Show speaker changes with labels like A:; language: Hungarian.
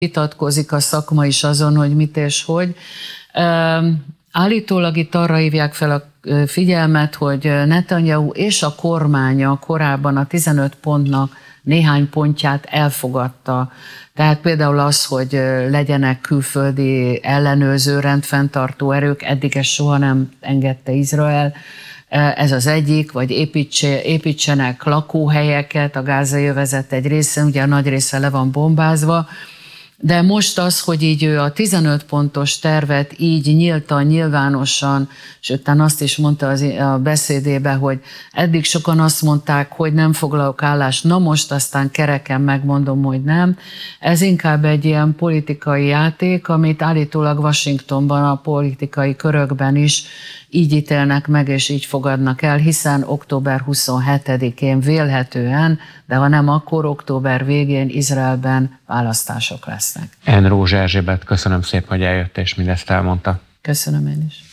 A: Vitatkozik a szakma is azon, hogy mit és hogy. Állítólag itt arra hívják fel a figyelmet, hogy Netanyahu és a kormánya korábban a 15 pontnak néhány pontját elfogadta. Tehát például az, hogy legyenek külföldi ellenőrző, rendfenntartó erők, eddig ezt soha nem engedte Izrael. Ez az egyik, vagy építsenek lakóhelyeket, a gázai övezet egy része, ugye a nagy része le van bombázva, de most az, hogy így ő a 15 pontos tervet így nyíltan, nyilvánosan, és utána azt is mondta a beszédébe, hogy eddig sokan azt mondták, hogy nem foglalok állást, na most aztán kereken megmondom, hogy nem. Ez inkább egy ilyen politikai játék, amit állítólag Washingtonban, a politikai körökben is így ítélnek meg, és így fogadnak el, hiszen október 27-én vélhetően, de ha nem, akkor október végén Izraelben választások lesznek.
B: N. Rózsa Erzsébet, köszönöm szépen, hogy eljött és mindezt elmondta.
A: Köszönöm én is.